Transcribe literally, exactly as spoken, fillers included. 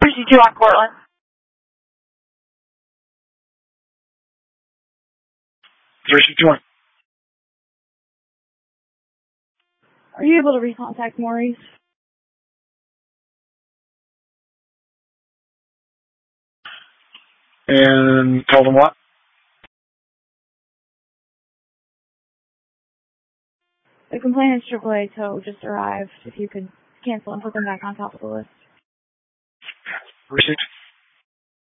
sixty-two on Cortland. three sixty-one. Are you able to recontact Maurice? And tell them what? The complainant's triple A tow just arrived. If you could cancel and put them back on top of the list. Receipt.